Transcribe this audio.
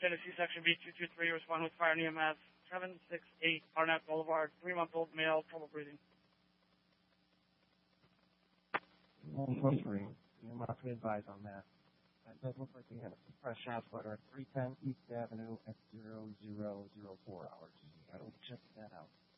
Tennessee Section B223, respond with fire and EMS. 768 Arnett Boulevard, 3-month-old male, trouble breathing. Code 3, you're not to advise on that. That does look like we had a suppressed shot splitter at 310 East Avenue at 0004 hours. I will check that out.